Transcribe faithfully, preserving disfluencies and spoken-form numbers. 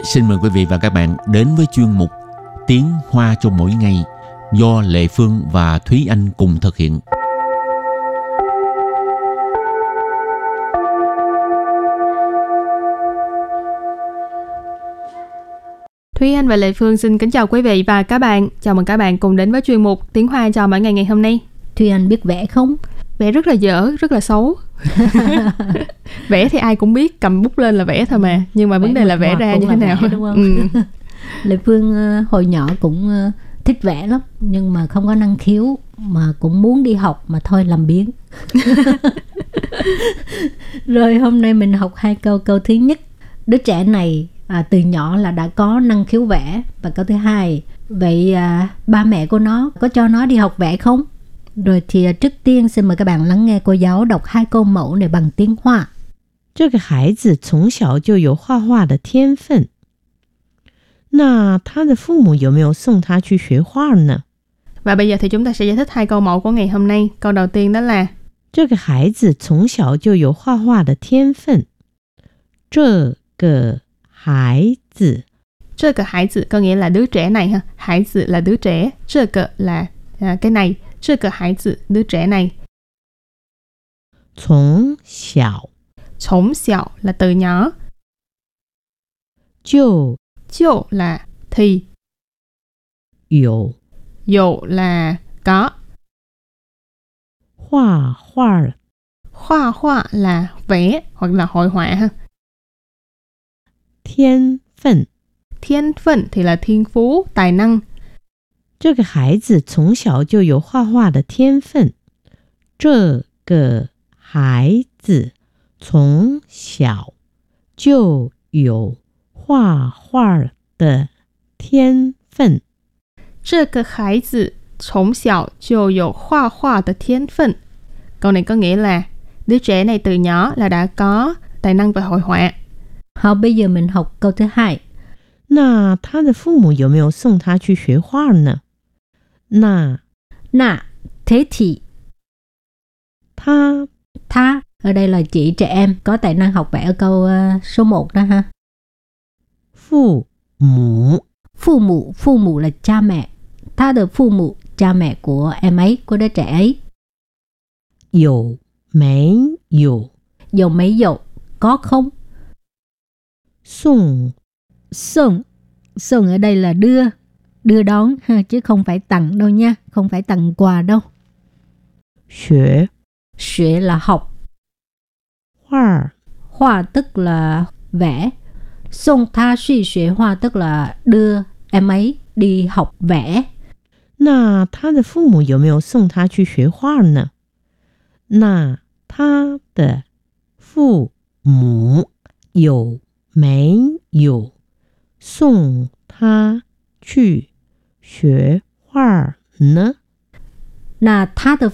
xin mời quý vị và các bạn đến với chuyên mục Tiếng Hoa cho mỗi ngày do Lệ Phương và Thúy Anh cùng thực hiện. Thúy Anh và Lệ Phương xin kính chào quý vị và các bạn. Chào mừng các bạn cùng đến với chuyên mục Tiếng Hoa cho mỗi ngày ngày hôm nay. Thúy Anh biết vẽ không? Vẽ rất là dở, rất là xấu. Vẽ thì ai cũng biết, cầm bút lên là vẽ thôi mà. Nhưng mà vấn đề là vẽ ra như thế nào. Vẽ, đúng không? Ừ. Lệ Phương hồi nhỏ cũng thích vẽ lắm, nhưng mà không có năng khiếu, mà cũng muốn đi học mà thôi làm biếng. Rồi hôm nay mình học hai câu. Câu thứ nhất, đứa trẻ này à, từ nhỏ là đã có năng khiếu vẽ. Và câu thứ hai, vậy à, ba mẹ của nó có cho nó đi học vẽ không? Rồi thì trước tiên xin mời các bạn lắng nghe cô giáo đọc hai câu mẫu này bằng tiếng Hoa. 这个孩子从小就有画画的天分，那他的父母有没有送他去学画呢？ Và bây giờ thì chúng ta sẽ giải thích hai câu mẫu của ngày hôm nay. Câu đầu tiên đó là 这个孩子从小就有画画的天分。这个孩子， 这个孩子 có nghĩa là đứa trẻ này ha. 孩子 là đứa trẻ, 这个 là à, cái này, 这个孩子 đứa trẻ này. 从小从小 là từ nhỏ, 就就 là thì, 有有 là có, 画画 hoa hoa là vẽ hoặc là hội họa ha. 天分。 thiên phân thì là thiên phú, tài năng. 这个孩子从小就有画画的天分。这个孩子从小就有画画的天分。 这个孩子从小就有画画的天分. Câu này có nghĩa là đứa trẻ này từ nhỏ là đã có tài năng về hội họa. Học bây giờ mình học câu thứ hai. 那他的父母有没有送他去学画呢？那 Nà, thế thì 他 tha ở đây là chỉ trẻ em có tài năng học vẽ ở câu uh, số một đó ha. 父母 Phu mụ, phu mụ là cha mẹ. Tha được phu mụ, cha mẹ của em ấy, của đứa trẻ ấy. 有没有 Dầu mấy dầu, có không? 送 Xuân, xuân ở đây là đưa, đưa đón ha, chứ không phải tặng đâu nha, không phải tặng quà đâu. 学 Xuế là học, 画 hoa tức là vẽ. Xuân tha suy xuế hoa tức là đưa em ấy đi học vẽ. 那他的父母有没有送他去学画呢？那他的父母有没有送他去学画呢？ Là tha